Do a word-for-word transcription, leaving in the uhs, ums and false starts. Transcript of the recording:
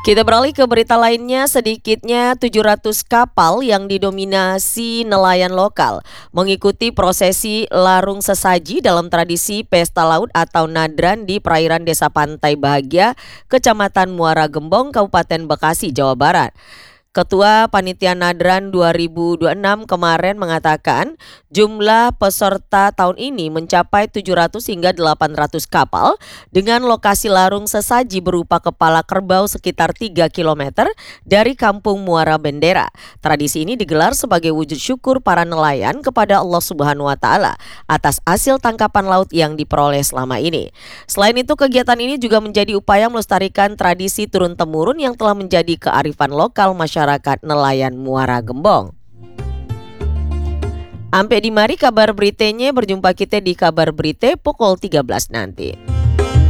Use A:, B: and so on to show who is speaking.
A: Kita beralih ke berita lainnya, sedikitnya tujuh ratus kapal yang didominasi nelayan lokal mengikuti prosesi larung sesaji dalam tradisi pesta laut atau nadran di perairan Desa Pantai Bahagia, Kecamatan Muara Gembong, Kabupaten Bekasi, Jawa Barat. Ketua Panitia Nadran dua ribu dua puluh enam kemarin mengatakan jumlah peserta tahun ini mencapai tujuh ratus hingga delapan ratus kapal dengan lokasi larung sesaji berupa kepala kerbau sekitar tiga kilometer dari Kampung Muara Bendera. Tradisi ini digelar sebagai wujud syukur para nelayan kepada Allah Subhanahu wa taala atas hasil tangkapan laut yang diperoleh selama ini. Selain itu, kegiatan ini juga menjadi upaya melestarikan tradisi turun-temurun yang telah menjadi kearifan lokal masyarakat masyarakat nelayan Muara Gembong. Ampe di mari kabar beritanya, berjumpa kita di kabar berita pukul tiga belas nanti.